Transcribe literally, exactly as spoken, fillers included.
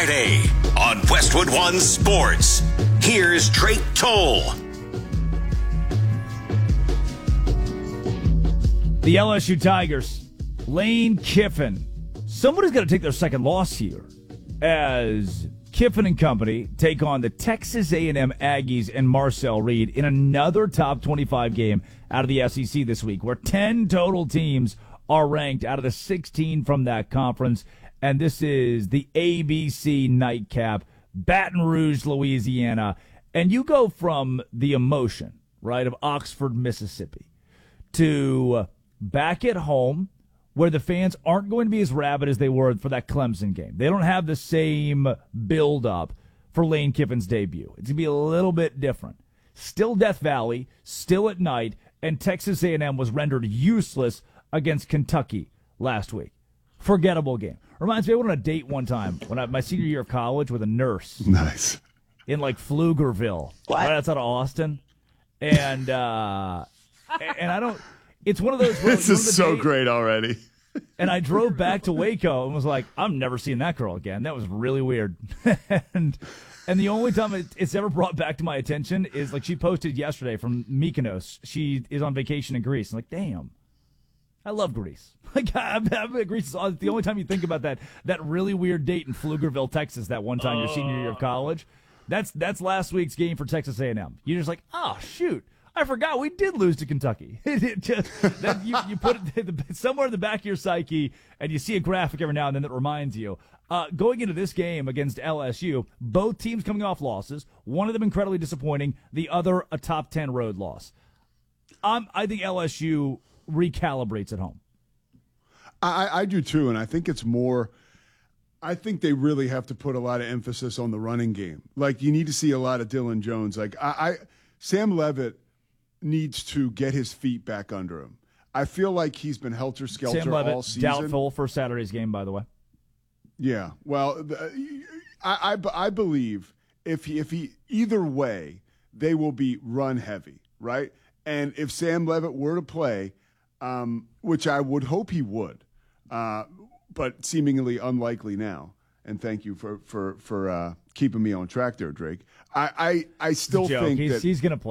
Friday on Westwood One Sports. Here's Drake Toll. The L S U Tigers, Lane Kiffin. Somebody's got to take their second loss here as Kiffin and company take on the Texas A and M Aggies and Marcel Reed in another top twenty-five game out of the S E C this week, where ten total teams are ranked out of the sixteen from that conference. And this is the A B C nightcap, Baton Rouge, Louisiana. And you go from the emotion, right, of Oxford, Mississippi, to back at home, where the fans aren't going to be as rabid as they were for that Clemson game. They don't have the same build-up for Lane Kiffin's debut. It's going to be a little bit different. Still Death Valley, still at night, and Texas A and M was rendered useless against Kentucky last week. Forgettable game. Reminds me, I went on a date one time when I, my senior year of college with a nurse. Nice. In like Pflugerville, What? right outside of Austin. And, uh, and I don't, it's one of those. Where, This is so date, great already. And I drove back to Waco and was like, I'm never seeing that girl again. That was really weird. and and the only time it, it's ever brought back to my attention is like she posted yesterday from Mykonos. She is on vacation in Greece. I'm like, damn, I love Greece. Like, I'm, I'm, Greece is the only time you think about that that really weird date in Pflugerville, Texas, that one time your senior year of college. That's that's last week's game for Texas A and M. You're just like, oh, shoot. I forgot we did lose to Kentucky. It just, that you, you put it somewhere in the back of your psyche, and you see a graphic every now and then that reminds you. Uh, going into this game against L S U, both teams coming off losses, one of them incredibly disappointing, the other a top ten road loss. Um, I think L S U recalibrates at home. I, I do too, and I think it's more – I think they really have to put a lot of emphasis on the running game. Like, you need to see a lot of Dylan Jones. Like, I, I Sam Leavitt – needs to get his feet back under him. I feel like he's been helter-skelter Sam Leavitt, all season. Doubtful for Saturday's game, by the way. Yeah, well, I, I, I believe if he, if he either way, they will be run heavy, right? And if Sam Leavitt were to play, um, which I would hope he would, uh, but seemingly unlikely now. And thank you for for for uh, keeping me on track there, Drake. I I, I still think he's, that he's going to play.